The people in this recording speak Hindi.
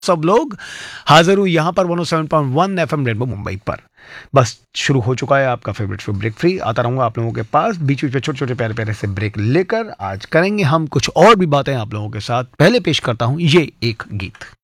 सब लोग हाजिर हूँ यहाँ पर 107.1 एफएम रेनबो मुंबई पर। बस शुरू हो चुका है आपका फेवरेट शो ब्रेक फ्री। आता रहूंगा आप लोगों के पास बीच बीच में छोटे छोटे प्यारे प्यारे से ब्रेक लेकर। आज करेंगे हम कुछ और भी बातें आप लोगों के साथ। पहले पेश करता हूँ ये एक गीत।